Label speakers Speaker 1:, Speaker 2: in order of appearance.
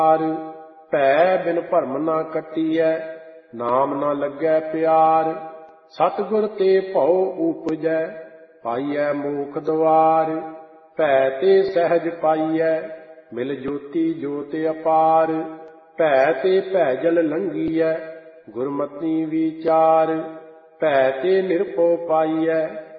Speaker 1: ਭੈ ਬਿਨ ਭਰਮ ਨਾ ਕੱਟੀਐ, ਨਾਮ ਨਾ ਲੱਗੈ ਪਿਆਰ। ਸਤਿਗੁਰ ਤੇ ਭਉ ਊਪਜੈ, ਪਾਈਐ ਮੋਖ ਦੁਆਰ। ਭੈ ਤੇ ਸਹਿਜ ਪਾਈਐ, ਮਿਲ ਜੋਤੀ ਜੋਤਿ ਅਪਾਰ। ਭੈ ਤੇ ਭੈਜਲ ਲੰਘੀਐ, ਗੁਰਮਤਿ ਵਿਚਾਰ। ਭੈ ਤੇ ਨਿਰਭਉ ਪਾਈਐ,